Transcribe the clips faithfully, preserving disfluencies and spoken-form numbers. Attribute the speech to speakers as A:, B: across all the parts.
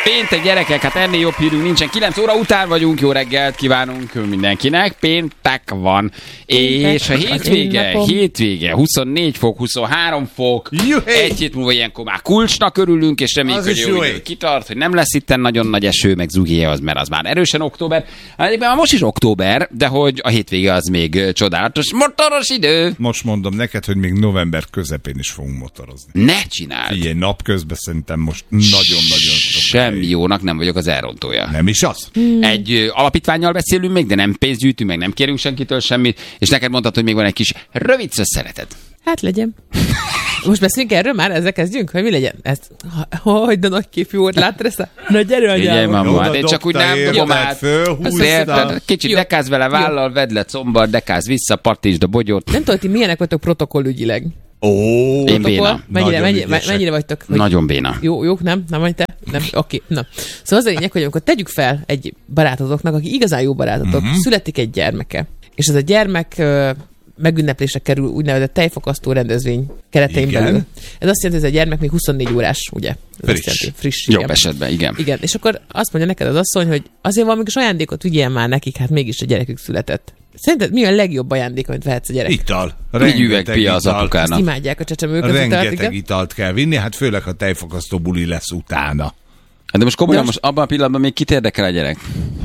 A: Péntek gyerekek, hát ennél jobb hírünk nincsen. kilenc óra után vagyunk, jó reggelt kívánunk mindenkinek. Péntek van. Péntek, és a hétvége, hétvége, huszonnégy fok, huszonhárom fok. Juhé. Egy hét múlva ilyenkor már kulcsnak örülünk, és reméljük, hogy jó idő kitart, hogy nem lesz itten nagyon nagy eső, meg zugéje az, mert az már erősen október. Hát már most is október, de hogy a hétvége az még csodálatos, motoros idő.
B: Most mondom neked, hogy még november közepén is fogunk motorozni.
A: Ne csináld!
B: Ilyen napközben szerintem most nagyon-nagyon sok.
A: Semmi jónak nem vagyok az elrontója.
B: Nem is az?
A: Hmm. Egy ö, alapítvánnyal beszélünk még, de nem pénzt gyűjtünk, meg nem kérünk senkitől semmit, és neked mondtad, hogy még van egy kis rövid szösszeneted.
C: Hát legyen. Most beszélünk erről már, ezzel kezdjünk, hogy mi legyen? Ez, hogy de nagy képű volt, láttad ezt a... Na gyere, anyám!
A: Figyelj, mamma, hát én csak úgy nem dobom át. Kicsit
B: Jó.
A: dekáz vele vállal, vedd le combar, dekáz vissza, pattítsd a bogyót.
C: Nem tudod, ti milyenek vagytok protokollügyileg?
B: Ó,
A: én béna.
C: Mennyire, mennyire, mennyire vagytok? Vagy...
A: Nagyon béna.
C: Jó, jók, nem? Nem vagy te? Nem? Oké, okay. Na. Szóval az a lényeg, hogy amikor tegyük fel egy barátodoknak, aki igazán jó barátotok, uh-huh. születik egy gyermeke, és ez a gyermek uh, megünneplésre kerül úgynevezett tejfakasztó rendezvény keretein
B: igen.
C: belül. Ez azt jelenti, hogy ez a gyermek még huszonnégy órás, ugye? Ez
B: friss.
C: jelenti, friss.
A: Jobb
C: igen.
A: esetben, igen.
C: Igen, és akkor azt mondja neked az asszony, hogy azért valami kis ajándékot vigyél már nekik, hát mégis a gyerekük született. Szerinted mi a legjobb ajándék, amit vehetsz a gyerek?
B: Ital.
A: Egy üvegpia az apukának.
C: Ezt imádják a csecsemők.
B: Rengeteg italt, italt kell vinni, hát főleg, ha tejfakasztó buli lesz utána.
A: De most komolyan,
C: most...
A: most abban a pillanatban még kit érdekel a gyerek?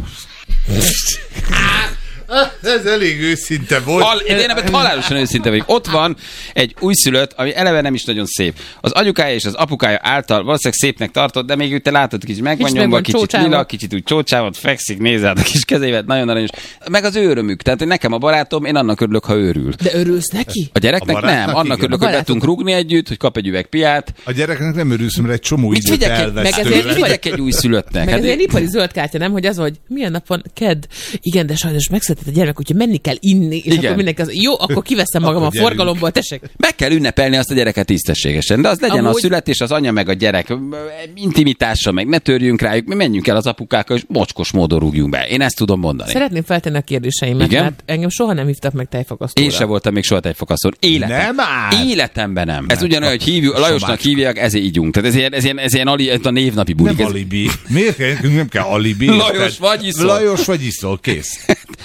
B: Ez elég őszinte volt.
A: Hal, én ebben halálosan őszinte vagyok. Ott van egy újszülött, ami eleve nem is nagyon szép. Az anyukája és az apukája által valószínűleg szépnek tartott, de még ő te látod, kicsit meg van nyomva, kicsit csócsával. Lila, kicsit úgy csócsával, fekszik, nézd át a kis kezével, nagyon aranyos. Meg az ő örömük. Tehát, hogy nekem a barátom, én annak örülök, ha őrül.
C: De örülsz neki?
A: A gyereknek
B: a barátnak,
A: nem. Annak
B: igen.
A: örülök, hogy be tudunk rúgni együtt, hogy kap egy üveg piát.
B: A gyereknek nem örülsz, mert egy csomó időt elvesz
A: tőle. Mit vigyek egy újszülöttnek?
C: Meg ez egy ipari zöld kártya, nem? Hogy az, hogy milyen nap van, kedd. Igen, de sajnos megszületett a gyermek, úgyhogy menni kell inni, és igen. Akkor mindenki az, jó, akkor kiveszem magam a forgalomból, tessék.
A: Meg kell ünnepelni azt a gyereket tisztességesen, de az legyen amúgy... a születés, az anya meg a gyerek intimitása, meg ne törjünk rájuk, mi menjünk el az apukákkal, és mocskos módon rúgjunk be. Én ezt tudom mondani.
C: Szeretném feltenni a kérdéseimet, igen? Mert engem soha nem hívtak meg tejfakasztóra.
A: Én sem voltam még soha tejfakasztón. Életem. Nem áll. Életemben nem. Ez ugyanolyan, hogy hívjuk, Lajosnak hívják, ezért ígyunk. Tehát ez ilyen, ez ilyen, ez ilyen ali, a névnapi bulik.
B: Nem alibi. Miért kell, nem kell alibi?
A: Lajos vagy iszol.
B: Lajos vagy iszol, kész.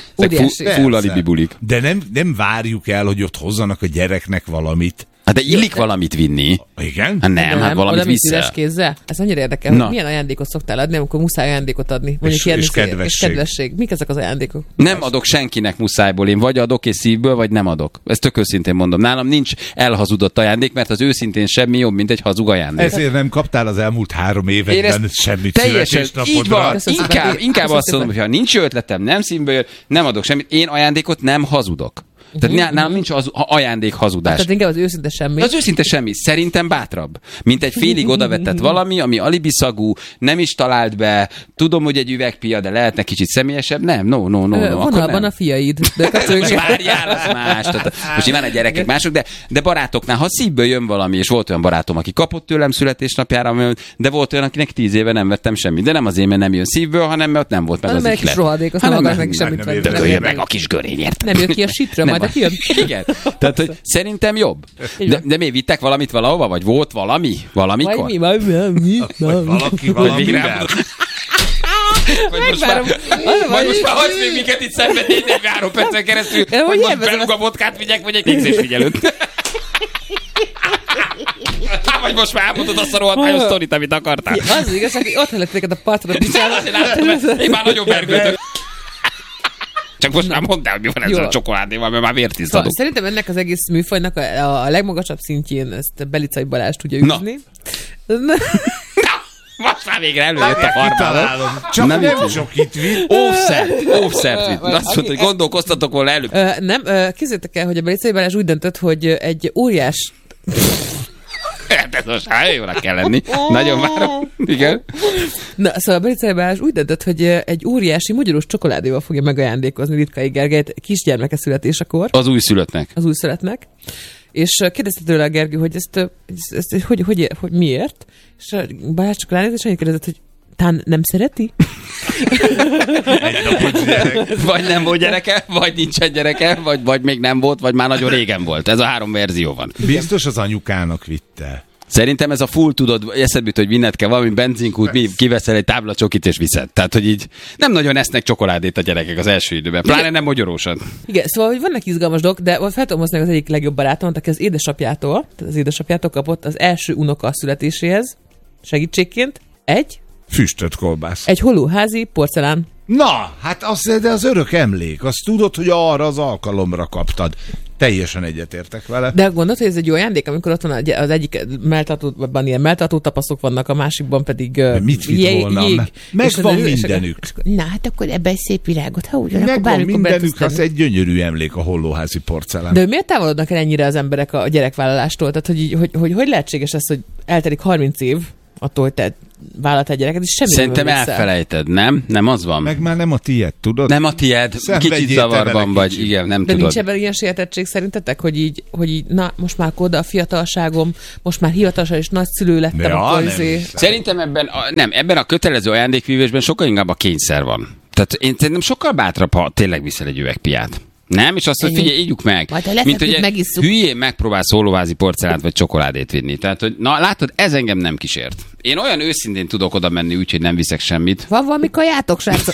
A: Full alibi bulik.
B: De nem, nem várjuk el, hogy ott hozzanak a gyereknek valamit.
A: Hát de illik valamit vinni.
B: Igen?
A: Hát nem,
C: nem,
A: hát valamit
C: oda
A: vissza.
C: Üres kézzel? Ez annyira érdekel, hogy milyen ajándékot szoktál adni, amikor muszáj ajándékot adni.
B: És,
C: ilyen
B: és, kedvesség.
C: és kedvesség. Mik ezek az ajándékok?
A: Nem adok senkinek muszájból. Én vagy adok és szívből, vagy nem adok. Ezt tök őszintén mondom. Nálam nincs elhazudott ajándék, mert az őszintén semmi jobb, mint egy hazug ajándék.
B: Ezért nem kaptál az elmúlt három években semmit
A: teljesen így van.
C: Köszönöm
A: Inkább,
C: szépen.
A: inkább
C: Köszönöm
A: azt mondom, hogy ha nincs ötletem, nem szívből jön, nem adok semmit. Én ajándékot nem hazudok. Tehát uh-huh. nálam nincs az ajándék hazudás.
C: Tehát inkább az őszinte semmi.
A: Az őszinte semmi. Szerintem bátrabb. Mint egy félig odavetett valami, ami alibiszagú, nem is talált be, tudom, hogy egy üvegpia, de lehetne kicsit személyesebb. Nem, no, no, no. no
C: vonalban a fiaid. De
A: most várjál, az más. Tehát, most nyilván a gyerekek mások, de, de barátoknál, ha szívből jön valami, és volt olyan barátom, aki kapott tőlem születésnapjára, de volt olyan, akinek tíz éve nem vettem semmit. De nem azért, mert nem jön szívből, hanem mert nem volt meg az
C: ihlet. Rohadék, azt nem akarsz neki semmit venni.
A: De jön meg a kis görényért.
C: Nem jön ki a sitről, majd a kijön.
A: Igen. Tehát, hogy szerintem jobb. De, de mi vittek valamit valahova? Vagy volt valami? Valamikor?
C: Vagy mi? Vagy mi?
B: Vagy valaki valamivel?
A: Vagy most már, vagy most már hagysz még minket itt szenvedni három percen keresztül, hogy most beluga vodkát vigyek, vagy egy végzésfigyelőt. Hát, vagy most már elmondod azt a rohadt májos sztorit, amit akartál.
C: Az igaz, hogy ott hagyott neked a partra bicsálni.
A: Én már nagyon bergőtök. Csak most már mondd el, hogy mi van ezzel a csokoládéval, mert már vértiszt adok.
C: Szerintem ennek az egész műfajnak a, a legmagasabb szintjén ezt Belicai Balázs tudja űzni.
A: Na. Most már végre előjött a farmában.
B: Csak nem, nem sok itt vitt.
A: Óvszert, óvszert vitt. Azt mondta, hogy gondolkoztatok volna előbb.
C: Ö, nem, ö, képzeljétek el, hogy a Belicai Balázs úgy döntött, hogy egy óriás...
A: Ez most már jóra kell lenni. Nagyon várom. Igen.
C: Na, szóval a Belicai Balázs úgy döntött, hogy egy óriási magyaros csokoládéval fogja megajándékozni Ritkai Gergelyt kisgyermeke születésekor.
A: Az újszülöttnek.
C: Az újszülöttnek. És kérdezte tőle a Gergő, hogy ezt, ezt, ezt hogy, hogy, hogy miért? És a Balázs csak ránézett, és annyit kérdezett, hogy tán nem szereti?
B: Egy napot gyerek.
A: Vagy nem volt gyereke, vagy nincsen gyereke, vagy, vagy még nem volt, vagy már nagyon régen volt. Ez a három verzió van.
B: Biztos az anyukának vitte.
A: Szerintem ez a full, tudod, eszedbe jut, hogy vinned kell valami benzinkút, mi kiveszel egy tábla csokit és viszed. Tehát, hogy így nem nagyon esznek csokoládét a gyerekek az első időben. Pláne nem magyarósan.
C: Igen, szóval, hogy vannak izgalmas dolgok, de fel tudom hozni az egyik legjobb barátomat, aki az édesapjától, tehát az édesapjától kapott az első unoka a születéséhez segítségként egy
B: Füstöt kolbász.
C: egy holóházi porcelán.
B: Na, hát az, de az örök emlék. Azt tudod, hogy arra az alkalomra kaptad. Teljesen egyetértek vele.
C: De gondolod, hogy ez egy jó ajándék, amikor ott van az egyik melltartóban ilyen melltartó tapaszok vannak, a másikban pedig
B: de mit vitt
C: jég,
B: volna?
C: jég,
B: Megvan
C: és
B: mindenük.
C: És akkor, na, hát akkor ebben egy szép virágot, ha ugyan, akkor
B: Megvan
C: bármikor
B: mindenük,
C: lehet
B: az egy gyönyörű emlék a hollóházi porcelán.
C: De miért távolodnak el ennyire az emberek a gyerekvállalástól? Tehát, hogy, hogy, hogy, hogy lehetséges ez, hogy eltelik harminc év attól, hogy te vállalt egy gyereket, és semmi
A: Szerintem
C: nem emlékszel.
A: elfelejted, nem? Nem az van?
B: Meg már nem a tiéd, tudod?
A: Nem a tied,
B: Szenvedjél
A: kicsit
B: te
A: zavarban
B: vele
A: vagy,
B: kicsit.
A: igen, nem
C: De
A: tudod.
C: nincs ebben ilyen sietettség szerintetek, hogy így, hogy így, na, most már oda a fiatalságom, most már hivatalosan és nagyszülő lettem,
B: Ja,
C: akkor
B: nem
C: izé-
B: hiszem.
A: Szerintem ebben, a, nem, ebben a kötelező ajándékvívésben sokkal inkább a kényszer van. Tehát én szerintem sokkal bátrabb, ha tényleg viszel egy üvegpiát. Nem? És azt, hogy
C: Igen.
A: figyelj, ígyjuk meg.
C: Majd ha lefeküdt,
A: hogy
C: megisszuk.
A: hülyén megpróbálsz holóházi porcelánt vagy csokoládét vinni. Tehát, hogy na látod, ez engem nem kísért. Én olyan őszintén tudok oda menni, úgyhogy nem viszek semmit.
C: Van valami kajátok, srácok?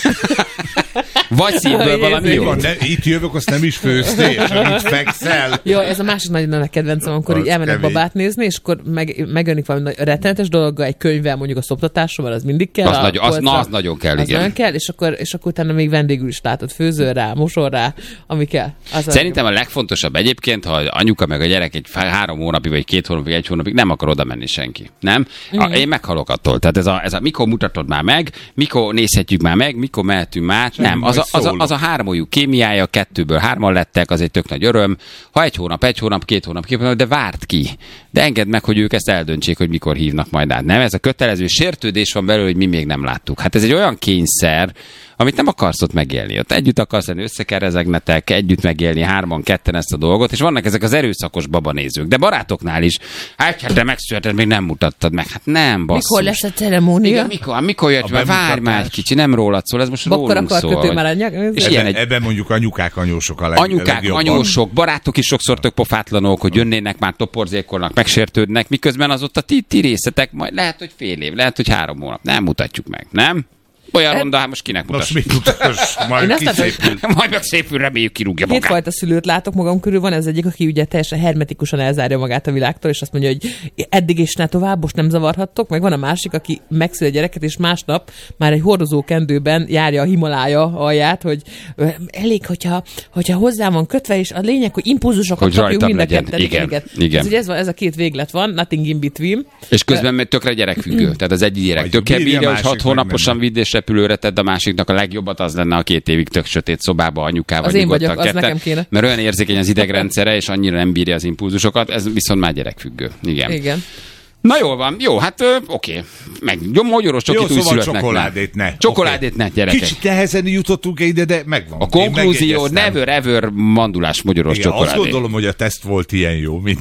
A: Vagy szívből valami
B: Mi
A: jó.
B: van, ne, itt jövök, azt nem is főztél, és itt fekszel.
C: Jó, ez a másik nagyon nagy kedvencem, amikor
B: Az
C: így elmennek
B: kemény.
C: babát nézni, és akkor meg, megjelenik valami nagy- rettenetes dologgal, egy könyvvel mondjuk a szoptatásról, az mindig kell.
A: Az
C: a
A: nagyon- az-
C: polcra.
A: na, az nagyon kell,
C: az
A: igen.
C: nagyon kell, és akkor, és akkor utána még vendégül is látod, főzöl rá, mosol rá, ami kell. Az a
A: Szerintem a legfontosabb egyébként, ha anyuka meg a gyerek egy fá- három hónapig, vagy két hónapig, egy hónapig nem akar oda menni senki. Nem? A, én meghalok attól. Tehát ez a, ez a mikor mutatod már meg, mikor nézhetjük már meg, mikor mehetünk már. Nem, az a, az, a, az a háromójuk kémiája, kettőből hárman lettek, az egy tök nagy öröm. Ha egy hónap, egy hónap, két hónap, két hónap, de várt ki. De engedd meg, hogy ők ezt eldöntsék, hogy mikor hívnak majd át. Nem, ez a kötelező sértődés van belőle, hogy mi még nem láttuk. Hát ez egy olyan kényszer, amit nem akarsz ott megélni. Ott együtt akarsz lenni, össze kell rezegnetek, együtt megélni, hárman, ketten ezt a dolgot, és vannak ezek az erőszakos babanézők. De barátoknál is, hát, hát de megszületed, még nem mutattad meg. Hát nem, basszus.
C: Mikor lesz a ceremónia?
A: Igen, mikor, mikor jött,
B: A
A: mert várj már egy
B: bemutatás.
A: kicsi, nem rólad szól, ez most
C: Bakkor
A: rólunk
C: akar
A: szól.
C: kötő már a nyak.
A: És ilyen
B: Ebben,
A: egy-
B: ebben mondjuk anyukák, anyósok a leg,
A: Anyukák,
B: legjobban.
A: anyósok, barátok is sokszor tök pofátlanok, hogy jönnének, már toporzékolnak, megsértődnek, miközben az ott a ti, ti részetek, majd lehet, hogy fél év, lehet, hogy három hónap. Nem mutatjuk meg, nem? Olyan ronda, hát most kinek
B: Most
A: mutass?
B: mit mutass?
C: Én
B: Majd
C: azt látom,
B: kiszépül.
A: Majd meg szépül reméljük kirúgja magát.
C: Kétfajta szülőt látok magam körül, van ez egyik, aki ugye teljesen hermetikusan elzárja magát a világtól, és azt mondja, hogy eddig és ne tovább, most nem zavarhattok, meg van a másik, aki megszül egy gyereket, és másnap már egy hordozó kendőben járja a Himalája alját, hogy ö, elég, hogyha, hogyha hozzá van kötve, és a lényeg, hogy impulzusokat
A: Hogy
C: kapjunk
A: rajtam
C: mind a
A: legyen.
C: ketten.
A: Igen, igen.
C: Ez, ugye ez, van, ez a két véglet van, nothing in between.
A: És közben meg tökre gyerekfüggő. Tehát az egyik gyerek
B: Vagy
A: tökre
B: bírja,
A: bírja, hogy
B: másik
A: hat
B: meg
A: hónaposan
B: nem.
A: vidd és repülőre tedd, a másiknak a legjobbat az lenne a két évig tök sötét szobába anyukával
C: Az én
A: nyugodtan
C: vagyok, az
A: ketten,
C: nekem kéne.
A: mert olyan érzékeny az idegrendszere, és annyira nem bírja az impulzusokat, ez viszont már gyerekfüggő. Igen.
C: Igen.
A: Na jól van, jó, hát ö, oké. Meg jó, magyaros
B: Jó,
A: csokit
B: szóval
A: újszülöttnek.
B: csokoládét ne.
A: Csokoládét ne, gyerekek.
B: Kicsit nehezen jutottunk ide, de megvan.
A: A
B: Én
A: konklúzió,
B: megjegyeztem.
A: never ever mandulás magyaros
B: Igen, azt
A: csokoládé.
B: gondolom, hogy a teszt volt ilyen jó, mint...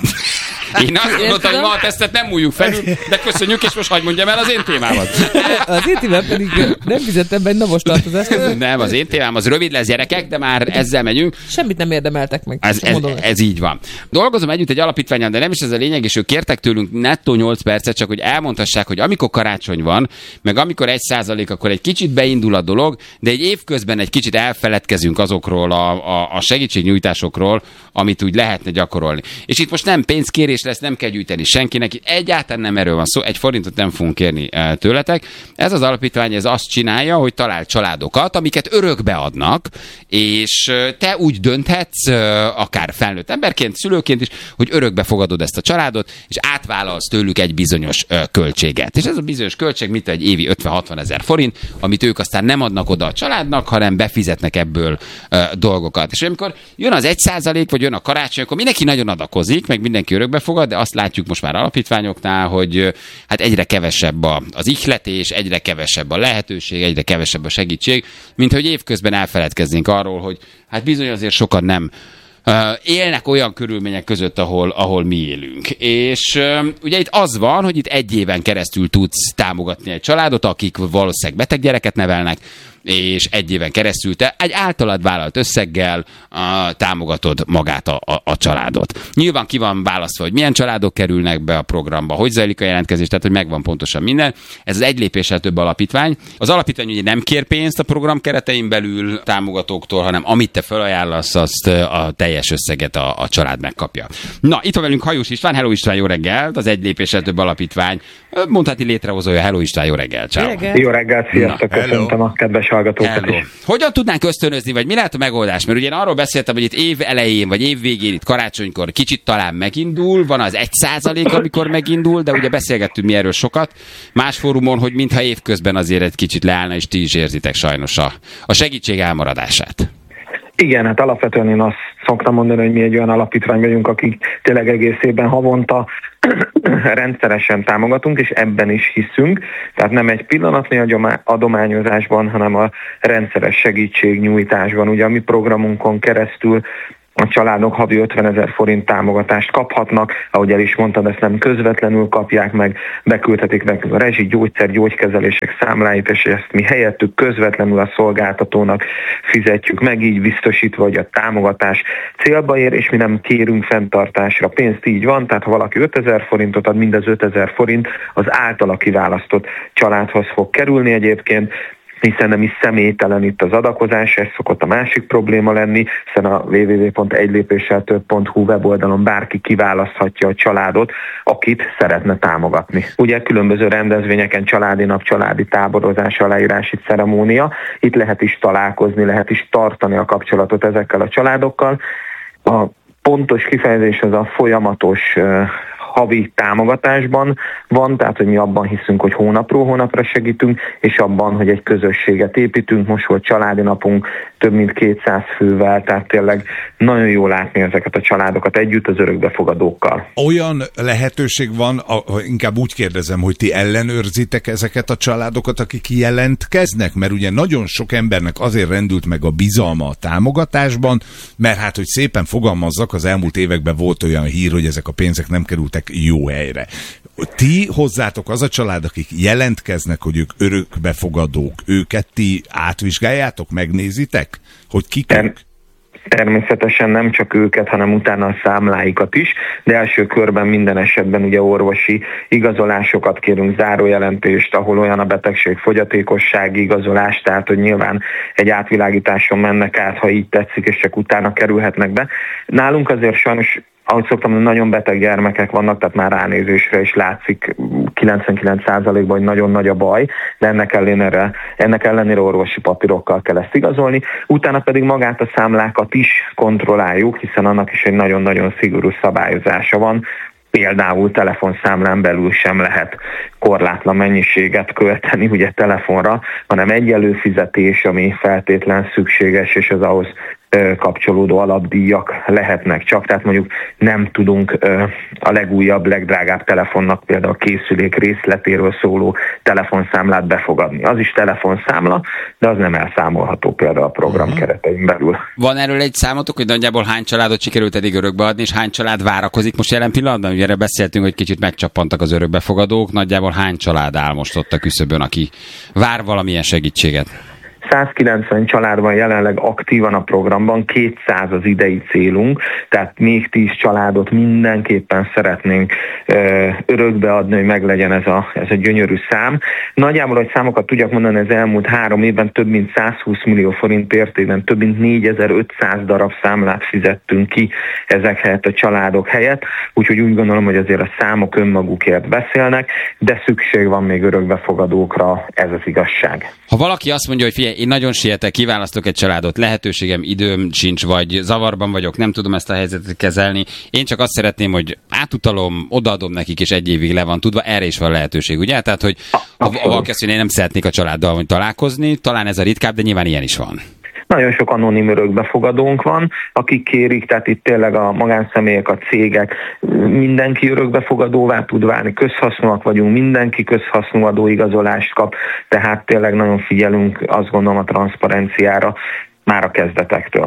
A: Én azt gondoltam, hogy ma a tesztet nem múljuk felül, de köszönjük, és most hagyd mondjam el az én témámat.
C: Az étivel pedig nem fizettem be egy navos tartozást.
A: Nem, az én témám az rövid lesz, gyerekek, de már ezzel megyünk.
C: Semmit nem érdemeltek meg.
A: Ez, ez,
C: Mondom.
A: ez így van. Dolgozom együtt egy alapítványon, de nem is ez a lényeg, és ők kértek tőlünk nettó nyolc percet, csak hogy elmondhassák, hogy amikor karácsony van, meg amikor egy százalék, akkor egy kicsit beindul a dolog, de egy évközben egy kicsit elfeledkezünk azokról a, a, a segítségnyújtásokról, amit úgy lehetne gyakorolni. És itt most nem pénzkérés lesz, nem kell gyűjteni senkinek, itt egyáltalán nem erről van szó, egy forintot nem fogunk kérni eh, tőletek. Ez az alapítvány ez azt csinálja, hogy talál családokat, amiket örökbe adnak, és eh, te úgy dönthetsz, eh, akár felnőtt emberként, szülőként is, hogy örökbe fogadod ezt a családot, és átvállalsz tőlük egy bizonyos eh, költséget. És ez a bizonyos költség, mint egy évi ötven-hatvan ezer forint, amit ők aztán nem adnak oda a családnak, hanem befizetnek ebből eh, dolgokat. És amikor jön az egy százalék, vagy jön a karácsony, akkor mindenki nagyon adakozik, meg mindenki örökbe fogad, de azt látjuk most már alapítványoknál, hogy ö, hát egyre kevesebb a, az ihletés, egyre kevesebb a lehetőség, egyre kevesebb a segítség, mint hogy évközben elfeledkeznénk arról, hogy hát bizony azért sokan nem uh, élnek olyan körülmények között, ahol, ahol mi élünk. És uh, ugye itt az van, hogy itt egy éven keresztül tudsz támogatni egy családot, akik valószínűleg beteg gyereket nevelnek, és egy éven keresztül te egy általad vállalt összeggel uh, támogatod magát a, a, a családot. Nyilván ki van választva, hogy milyen családok kerülnek be a programba, hogy zajlik a jelentkezés, tehát hogy megvan pontosan minden. Ez az egy lépéssel több alapítvány. Az alapítvány ugye nem kér pénzt a program keretein belül támogatóktól, hanem amit te felajánlasz, azt a teljes összeget a, a család megkapja. Na, itt van velünk Hajós István. Hello István, jó reggelt! Az egy lépéssel több alapítvány mondhatni létrehozója. Hello István, jó reggelt! Ciao.
D: Jó reggelt, sziasztok, Na, köszöntöm a kedves hallgatókat is.
A: Hogyan tudnánk ösztönözni, vagy mi lehet a megoldás? Mert ugye én arról beszéltem, hogy itt év elején, vagy év végén, itt karácsonykor kicsit talán megindul, van az egy százalék, amikor megindul, de ugye beszélgettünk mi erről sokat más fórumon, hogy mintha évközben azért egy kicsit leállna, és ti is érzitek sajnos a, a segítség elmaradását.
D: Igen, hát alapvetően én azt szoktam mondani, hogy mi egy olyan alapítvány vagyunk, akik tényleg egész évben havonta rendszeresen támogatunk, és ebben is hiszünk. Tehát nem egy pillanatnyi adományozásban, hanem a rendszeres segítségnyújtásban. Ugye a mi programunkon keresztül a családok havi ötvenezer forint támogatást kaphatnak, ahogy el is mondtad, ezt nem közvetlenül kapják meg, beküldhetik nekünk a rezsi, gyógyszer, gyógykezelések számláit, és ezt mi helyettük közvetlenül a szolgáltatónak fizetjük meg, így biztosítva, hogy a támogatás célba ér, és mi nem kérünk fenntartásra pénzt, így van, tehát ha valaki ötezer forintot ad, mindez ötezer forint az általa kiválasztott családhoz fog kerülni egyébként, hiszen nem is személytelen itt az adakozás, ez szokott a másik probléma lenni, hiszen a double-u double-u double-u pont egy lépéssel több pont hu weboldalon bárki kiválaszthatja a családot, akit szeretne támogatni. Ugye különböző rendezvényeken családi nap, családi táborozás, aláírási ceremónia, itt lehet is találkozni, lehet is tartani a kapcsolatot ezekkel a családokkal. A pontos kifejezés az a folyamatos havi támogatásban van, tehát hogy mi abban hiszünk, hogy hónapról hónapra segítünk, és abban, hogy egy közösséget építünk. Most volt családi napunk több mint kétszáz fővel, tehát tényleg nagyon jó látni ezeket a családokat együtt az örökbefogadókkal.
B: Olyan lehetőség van, inkább úgy kérdezem, hogy ti ellenőrzitek ezeket a családokat, akik jelentkeznek, mert ugye nagyon sok embernek azért rendült meg a bizalma a támogatásban, mert hát, hogy szépen fogalmazzak, az elmúlt években volt olyan hír, hogy ezek a pénzek nem kerültek jó helyre. Ti hozzátok az a család, akik jelentkeznek, hogy ők örökbefogadók, őket ti átvizsgáljátok, megnézitek, hogy kik ők?
D: Természetesen nem csak őket, hanem utána a számláikat is, de első körben minden esetben ugye orvosi igazolásokat kérünk, zárójelentést, ahol olyan a betegség, fogyatékossági igazolás, tehát hogy nyilván egy átvilágításon mennek át, ha így tetszik, és csak utána kerülhetnek be. Nálunk azért sajnos, ahogy szoktam, nagyon beteg gyermekek vannak, tehát már ránézésre is látszik kilencvenkilenc százalékban, hogy nagyon nagy a baj, de ennek ellenére, ennek ellenére orvosi papírokkal kell ezt igazolni. Utána pedig magát a számlákat is kontrolláljuk, hiszen annak is egy nagyon-nagyon szigorú szabályozása van. Például telefonszámlán belül sem lehet korlátlan mennyiséget költeni ugye telefonra, hanem egy előfizetés, ami feltétlen szükséges, és az ahhoz kapcsolódó alapdíjak lehetnek csak, tehát mondjuk nem tudunk a legújabb, legdrágább telefonnak például a készülék részletéről szóló telefonszámlát befogadni. Az is telefonszámla, de az nem elszámolható például a program uh-huh. keretein belül.
A: Van erről egy számotok, hogy nagyjából hány családot sikerült eddig örökbeadni, és hány család várakozik most jelen pillanatban? Ugye erre beszéltünk, hogy kicsit megcsappantak az örökbefogadók, nagyjából hány család áll most ott a küszöbön, aki vár valamilyen segítséget?
D: százkilencven család van jelenleg aktívan a programban, kétszáz az idei célunk, tehát még tíz családot mindenképpen szeretnénk ö, örökbeadni, hogy meglegyen ez a, ez a gyönyörű szám. Nagyjából, hogy számokat tudjak mondani, az elmúlt három évben több mint százhúsz millió forint értékben, több mint négyezer-ötszáz darab számlát fizettünk ki ezek helyett a családok helyett, úgyhogy úgy gondolom, hogy azért a számok önmagukért beszélnek, de szükség van még örökbefogadókra, ez az igazság.
A: Ha valaki azt mondja, hogy figyelj, én nagyon sietek, kiválasztok egy családot, lehetőségem, időm sincs, vagy zavarban vagyok, nem tudom ezt a helyzetet kezelni. Én csak azt szeretném, hogy átutalom, odaadom nekik, és egy évig le van tudva, erre is van lehetőség, ugye? Tehát, hogy ha valaki azt mondja, én nem szeretnék a családdal találkozni, talán ez a ritkább, de nyilván ilyen is van.
D: Nagyon sok anonim örökbefogadónk van, akik kérik, tehát itt tényleg a magánszemélyek, a cégek, mindenki örökbefogadóvá tud válni, közhasznúak vagyunk, mindenki közhasznú adóigazolást kap, tehát tényleg nagyon figyelünk, azt gondolom, a transzparenciára már a kezdetektől.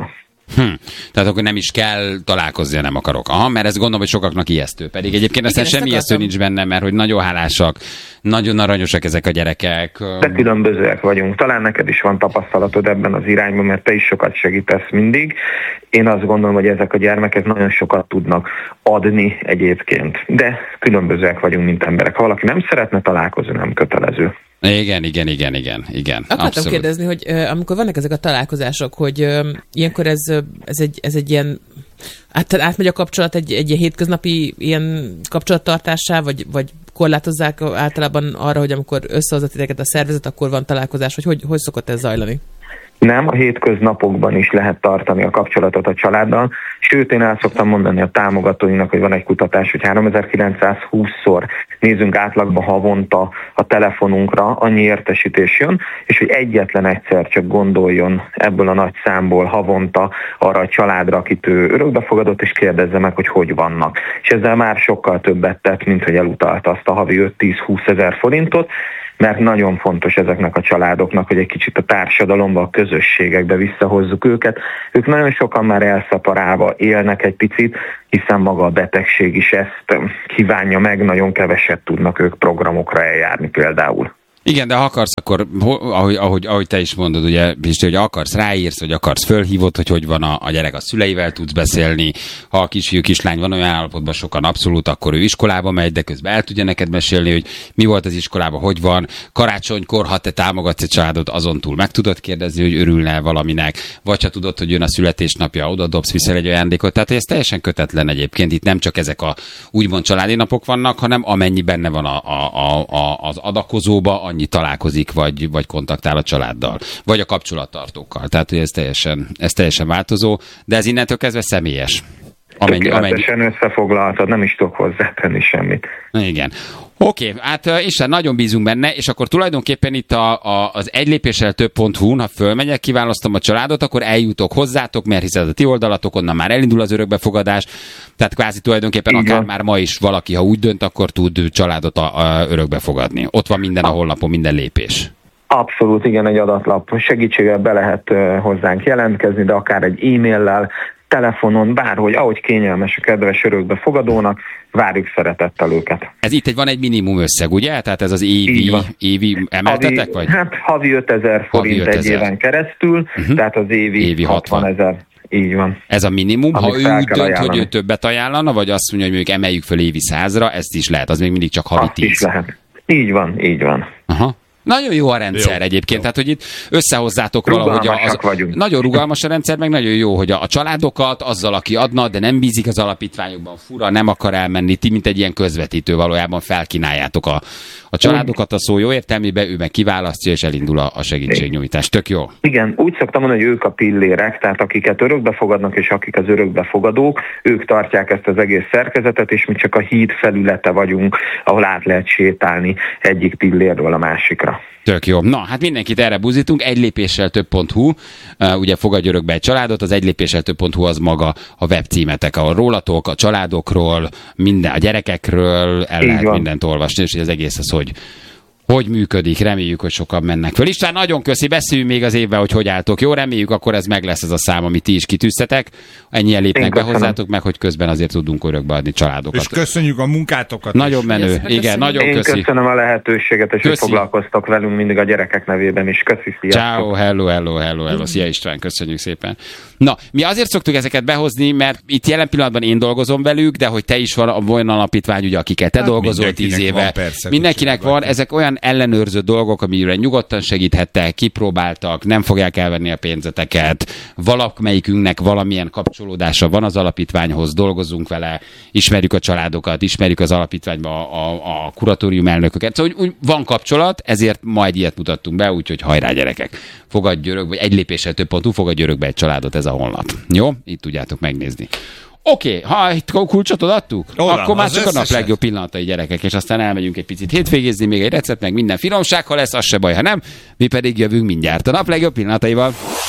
A: Hm. Tehát akkor nem is kell találkozni, nem akarok. Aha, mert ezt gondolom, hogy sokaknak ijesztő. Pedig egyébként aztán semmi ijesztő nincs benne, mert hogy nagyon hálásak, nagyon aranyosak ezek a gyerekek.
D: De különbözőek vagyunk. Talán neked is van tapasztalatod ebben az irányban, mert te is sokat segítesz mindig. Én azt gondolom, hogy ezek a gyermekek nagyon sokat tudnak adni egyébként. De különbözőek vagyunk, mint emberek. Ha valaki nem szeretne találkozni, nem kötelező.
A: Igen, igen, igen, igen, igen.
C: Akartam
A: abszolút.
C: kérdezni, hogy uh, amikor vannak ezek a találkozások, hogy uh, ilyenkor ez, uh, ez, egy, ez egy ilyen, át, átmegy a kapcsolat egy, egy ilyen hétköznapi ilyen kapcsolattartássá, vagy, vagy korlátozzák általában arra, hogy amikor összehozott titeket a szervezet, akkor van találkozás, vagy hogy, hogy szokott ez zajlani?
D: Nem, a hétköznapokban is lehet tartani a kapcsolatot a családdal, sőt én el szoktam mondani a támogatóinknak, hogy van egy kutatás, hogy háromezer-kilencszázhúszszor nézünk átlagban havonta a telefonunkra, annyi értesítés jön, és hogy egyetlen egyszer csak gondoljon ebből a nagy számból havonta arra a családra, akit ő örökbefogadott, és kérdezze meg, hogy hogy vannak. És ezzel már sokkal többet tett, mint hogy elutalta azt a havi öt-tíz-húsz ezer forintot, mert nagyon fontos ezeknek a családoknak, hogy egy kicsit a társadalomba, a közösségekbe visszahozzuk őket. Ők nagyon sokan már elszeparálva élnek egy picit, hiszen maga a betegség is ezt kívánja meg, nagyon keveset tudnak ők programokra eljárni például.
A: Igen, de ha akarsz, akkor ahogy, ahogy, ahogy te is mondod, ugye, Pisti, hogy akarsz, ráírsz, vagy akarsz, fölhívod, hogy hogy van a, a gyerek, a szüleivel tudsz beszélni. Ha a kisfiú, kislány van olyan állapotban sokan abszolút, akkor ő iskolába megy, de közben el tudja neked mesélni, hogy mi volt az iskolában, hogy van. Karácsonykor, ha te támogatsz egy családot, azon túl meg tudod kérdezni, hogy örülne valaminek, vagy ha tudod, hogy jön a születésnapja, oda dobsz, viszel egy ajándékot. Tehát ez teljesen kötetlen egyébként. Itt nem csak ezek a úgymond családi napok vannak, hanem amennyi benne van a, a, a, a, az adakozóba, annyi találkozik, vagy, vagy kontaktál a családdal, vagy a kapcsolattartókkal. Tehát, hogy ez teljesen, ez teljesen változó, de ez innentől kezdve személyes.
D: Amennyi, Tökéletesen amennyi... összefoglaltad, nem is tudok hozzátenni semmit.
A: Igen. Oké, okay, hát Isten, nagyon bízunk benne, és akkor tulajdonképpen itt a, a, az egylépéssel több pont hu-n, ha fölmegyek, kiválasztom a családot, akkor eljutok hozzátok, mert hiszen a ti oldalatok, onnan már elindul az örökbefogadás, tehát kvázi tulajdonképpen igen. Akár már ma is valaki, ha úgy dönt, akkor tud családot a, a örökbefogadni. Ott van minden a honlapon, minden lépés.
D: Abszolút, igen, egy adatlap segítséggel be lehet hozzánk jelentkezni, de akár egy e-maillel, telefonon, bárhogy, ahogy kényelmes a kedves örökbefogadónak, várjuk szeretettel őket.
A: Ez itt egy, van egy minimum összeg, ugye? Tehát ez az évi, évi emeltetek?
D: Havi,
A: vagy?
D: Hát havi ötezer forint havi ötezer. Egy éven keresztül, uh-huh. Tehát az évi, évi hatvan ezer. Így van.
A: Ez a minimum. Ha ő úgy dönt, hogy ő többet ajánlana, vagy azt mondja, hogy mondjuk emeljük föl évi százra, ezt is lehet, az még mindig csak havi
D: azt
A: tíz.
D: Is lehet. Így van, így van.
A: Aha. Nagyon jó a rendszer jó, egyébként, jó. Tehát hogy itt összehozzátok valahogy. Az, nagyon rugalmas a rendszer, meg nagyon jó, hogy a, a családokat azzal, aki adna, de nem bízik az alapítványokban, fura, nem akar elmenni, ti, mint egy ilyen közvetítő valójában felkínáljátok a, a családokat a szó jó értelmében, ő meg kiválasztja, és elindul a, a segítségnyújtás. Tök jó.
D: Igen, úgy szoktam mondani, hogy ők a pillérek, tehát akiket örökbefogadnak, és akik az örökbefogadók, ők tartják ezt az egész szerkezetet, és mi csak a híd felülete vagyunk, ahol át lehet sétálni egyik pillérről a másikra.
A: Tök jó. Na, hát mindenkit erre buzítunk. Egylépéssel több pont hu, uh, ugye fogadj örökbe egy családot, az egylépéssel több pont hu az maga a webcímetek, ahol rólatok, a családokról, minden, a gyerekekről el Így lehet van. mindent olvasni, és az egész az, hogy hogy működik, reméljük, hogy sokan mennek föl. István, nagyon köszi, beszéljünk még az évben, hogy hogy álltok. Jó, reméljük, akkor ez meg lesz ez a szám, amit ti is kitűztetek. Ennyien lépnek be hozzátok, meg hogy közben azért tudunk örökbeadni családokat.
B: És köszönjük a munkátokat.
A: Nagyon menő, igen, igen nagyon
D: Én
A: köszi.
D: köszönöm a lehetőséget, és hogy foglalkoztok velünk mindig a gyerekek nevében is. Köszi, sziasztok.
A: Ciao, hello, hello, hello, hello. Szia István, köszönjük szépen. Na, mi azért szoktuk ezeket behozni, mert itt jelen pillanatban én dolgozom velük, de hogy te is van a olyan alapítvány, ugye, akiket te hát dolgozol tíz éve. Van, persze, mindenkinek van, ezek olyan ellenőrző dolgok, amire nyugodtan segíthettek, kipróbáltak, nem fogják elvenni a pénzeteket, valamelyikünknek valamilyen kapcsolódása van az alapítványhoz, dolgozunk vele, ismerjük a családokat, ismerjük az alapítványba a, a, a kuratórium elnököket. Szóval úgy, úgy van kapcsolat, ezért majd ilyet mutattunk be, úgyhogy hajrá gyerekek. Fogadj örök, vagy egy lépéssel több pontú, fogadj örökbe egy családot, ez a honlap. Jó? Itt tudjátok megnézni. Oké, okay, ha itt kulcsot odaadtuk, Olyan, akkor már csak a nap legjobb pillanatai gyerekek, és aztán elmegyünk egy picit hétvégézni, még egy recept, meg minden finomság, ha lesz, az se baj, ha nem, mi pedig jövünk mindjárt a nap legjobb pillanataival.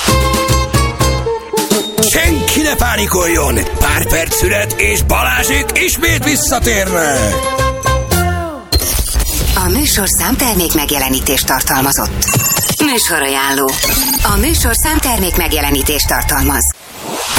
E: Senki ne pánikoljon! Pár perc szület, és Balázsék ismét visszatérnek!
F: A műsor számtermék megjelenítést tartalmazott. Műsorajánló. A műsor számtermék megjelenítést tartalmaz.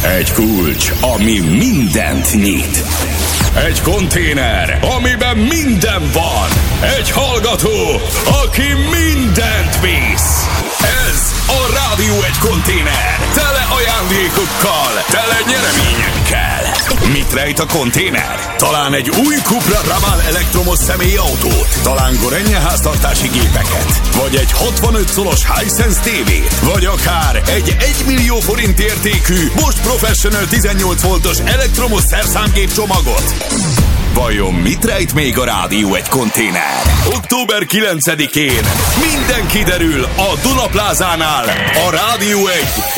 E: Egy kulcs, ami mindent nyit. Egy konténer, amiben minden van. Egy hallgató, aki mindent visz. Ez a Rádió egy konténer. Tele ajándékokkal, tele nyereményekkel. Mit rejt a konténer? Talán egy új Cupra Raval elektromos személyautót, talán Gorenje háztartási gépeket, vagy egy hatvanöt szolos Hisense tévét, vagy akár egy egymillió forint értékű Bosch Professional tizennyolc voltos elektromos szerszámgép csomagot. Vajon mit rejt még a Rádió egy konténer? október kilencedikén minden kiderül a Duna Plázánál, a Rádió egy